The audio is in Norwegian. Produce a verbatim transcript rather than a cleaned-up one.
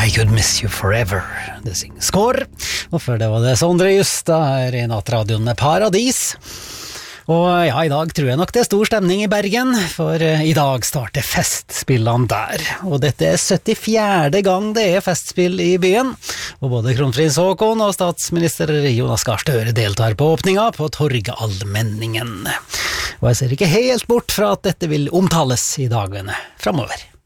I Could Miss You Forever. Det synger Skår. Og før det var det Sondre Justa her i nattradioen med Paradis. Og ja, i dag tror jeg nok det er stor stemning i Bergen, for i dag starter festspillene der. Og dette er syttifjerde gang det er festspill i byen. Og både kronprins Håkon og statsminister Jonas Gahr Støre deltar på åpninga på Torgallmenningen. Og jeg ser ikke helt bort fra at dette vil omtales i dagene fremover.